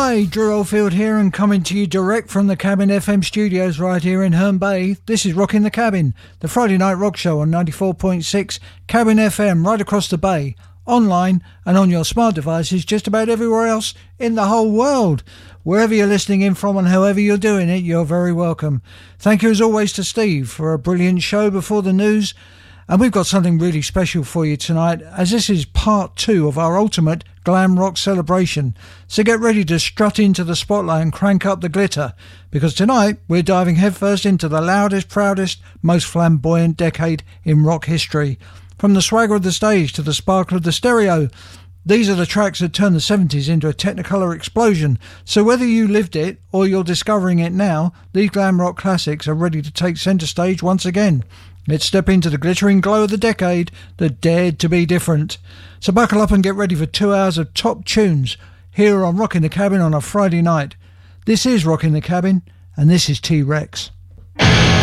G'day, Drew Oldfield here and coming to you direct from the Cabin FM studios right here in Herne Bay. This is Rocking the Cabin, the Friday night rock show on 94.6 Cabin FM right across the bay, online and on your smart devices just about everywhere else in the whole world. Wherever you're listening in from and however you're doing it, you're very welcome. Thank you as always to Steve for a brilliant show before the news. And we've got something really special for you tonight, as this is part 2 of our ultimate glam rock celebration. So get ready to strut into the spotlight and crank up the glitter, because tonight we're diving headfirst into the loudest, proudest, most flamboyant decade in rock history. From the swagger of the stage to the sparkle of the stereo, these are the tracks that turned the 70s into a technicolor explosion. So whether you lived it or you're discovering it now, these glam rock classics are ready to take centre stage once again. Let's step into the glittering glow of the decade that dared to be different. So buckle up and get ready for 2 hours of top tunes here on Rocking the Cabin on a Friday night. This is Rocking the Cabin, and this is T-Rex.